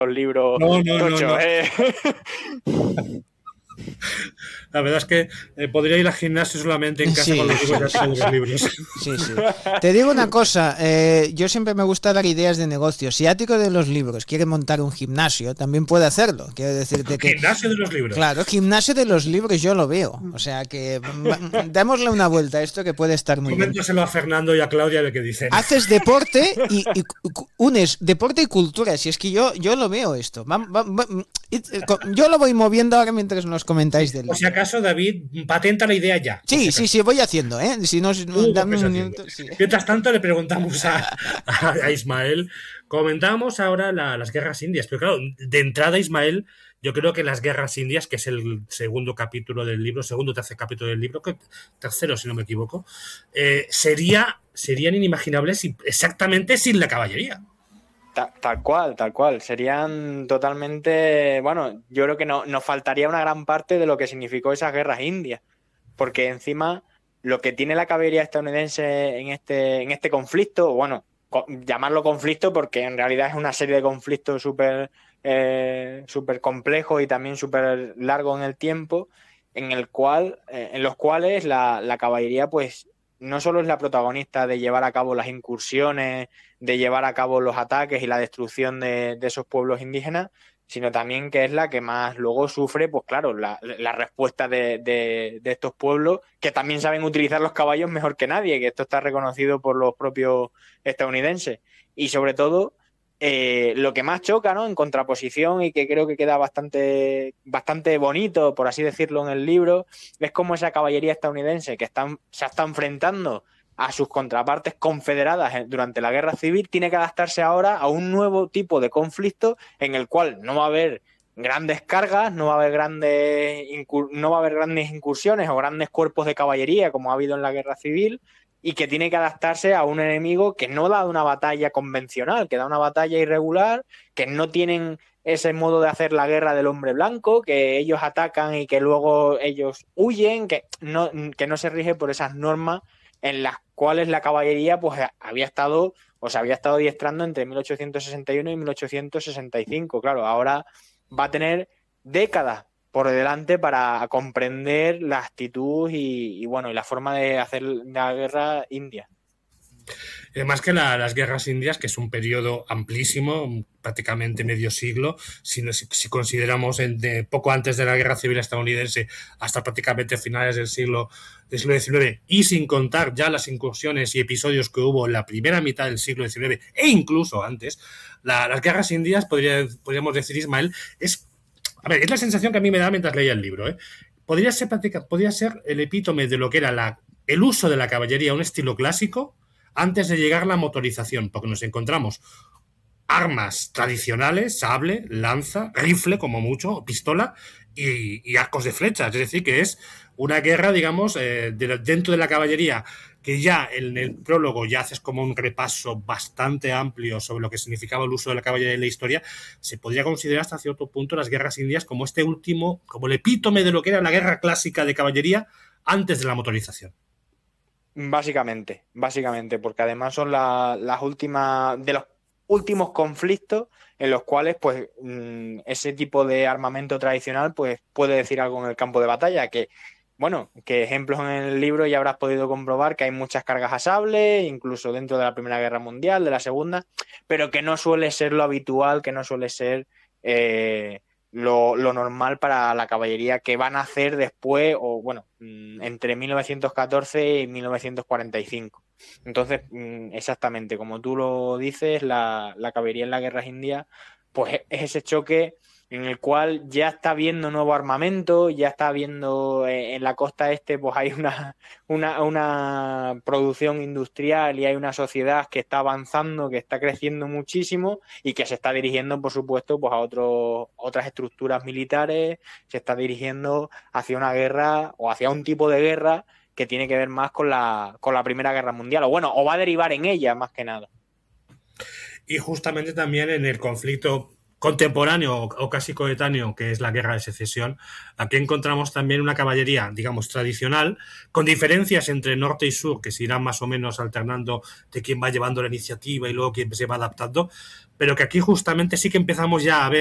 los libros tochos, La verdad es que podría ir al gimnasio solamente en casa con los libros de los libros. Sí. Te digo una cosa, yo siempre me gusta dar ideas de negocio. Si Ático de los Libros quiere montar un gimnasio, también puede hacerlo. Quiero decirte que... Gimnasio de los libros. Claro, gimnasio de los libros yo lo veo. O sea que démosle una vuelta a esto que puede estar muy bien. Coméntaselo a Fernando y a Claudia a ver qué dicen. Haces deporte y unes deporte y cultura. Si es que yo lo veo esto. Yo lo voy moviendo ahora mientras nos comentáis del libro. Por si acaso, David, patenta la idea ya. Sí, voy haciendo, ¿eh? Si no, dame un minuto. Sí. Mientras tanto, le preguntamos a Ismael. Comentamos ahora las guerras indias, pero claro, de entrada, Ismael, yo creo que las guerras indias, que es el segundo capítulo del libro, segundo o tercer capítulo del libro, tercero si no me equivoco, serían inimaginables exactamente sin la caballería. Tal cual. Serían totalmente... Bueno, yo creo que nos faltaría una gran parte de lo que significó esas guerras indias. Porque encima lo que tiene la caballería estadounidense en este conflicto, bueno, llamarlo conflicto porque en realidad es una serie de conflictos súper complejos y también súper largos en el tiempo, en los cuales la caballería pues no solo es la protagonista de llevar a cabo las incursiones, de llevar a cabo los ataques y la destrucción de esos pueblos indígenas, sino también que es la que más luego sufre, pues claro, la respuesta de estos pueblos, que también saben utilizar los caballos mejor que nadie, que esto está reconocido por los propios estadounidenses. Y sobre todo, lo que más choca, ¿no?, en contraposición y que creo que queda bastante bonito, por así decirlo, en el libro, es como esa caballería estadounidense que se está enfrentando a sus contrapartes confederadas durante la guerra civil, tiene que adaptarse ahora a un nuevo tipo de conflicto en el cual no va a haber grandes cargas, no va a haber grandes incursiones o grandes cuerpos de caballería como ha habido en la guerra civil, y que tiene que adaptarse a un enemigo que no da una batalla convencional, que da una batalla irregular, que no tienen ese modo de hacer la guerra del hombre blanco, que ellos atacan y que luego ellos huyen, que no se rige por esas normas en las cuales la caballería pues se había estado adiestrando entre 1861 y 1865. Claro, ahora va a tener décadas por delante para comprender la actitud y la forma de hacer la guerra india. Más que las guerras indias, que es un periodo amplísimo, prácticamente medio siglo, si consideramos de poco antes de la guerra civil estadounidense hasta prácticamente finales del siglo XIX, y sin contar ya las incursiones y episodios que hubo en la primera mitad del siglo XIX e incluso antes, las guerras indias, podríamos decir, Ismael, es la sensación que a mí me da mientras leía el libro, podría ser el epítome de lo que era el uso de la caballería, un estilo clásico, antes de llegar la motorización, porque nos encontramos armas tradicionales, sable, lanza, rifle como mucho, pistola y arcos de flechas. Es decir, que es una guerra, digamos, dentro de la caballería, que ya en el prólogo ya haces como un repaso bastante amplio sobre lo que significaba el uso de la caballería en la historia. Se podría considerar hasta cierto punto las guerras indias como como el epítome de lo que era la guerra clásica de caballería antes de la motorización. Básicamente, porque además son las últimas de los últimos conflictos en los cuales pues ese tipo de armamento tradicional pues puede decir algo en el campo de batalla, que ejemplos en el libro ya habrás podido comprobar que hay muchas cargas a sable, incluso dentro de la Primera Guerra Mundial, de la Segunda, pero que no suele ser lo habitual, que no suele ser lo normal para la caballería que van a hacer después entre 1914 y 1945. Entonces, exactamente, como tú lo dices, la caballería en las guerras indias, pues es ese choque en el cual ya está viendo nuevo armamento, ya está viendo en la costa este, pues hay una producción industrial y hay una sociedad que está avanzando, que está creciendo muchísimo y que se está dirigiendo, por supuesto, pues a otras estructuras militares, se está dirigiendo hacia una guerra o hacia un tipo de guerra que tiene que ver más con la Primera Guerra Mundial, o va a derivar en ella más que nada. Y justamente también en el conflicto contemporáneo o casi coetáneo, que es la Guerra de Secesión, aquí encontramos también una caballería, digamos, tradicional, con diferencias entre norte y sur, que se irán más o menos alternando de quién va llevando la iniciativa y luego quién se va adaptando, pero que aquí justamente sí que empezamos ya a ver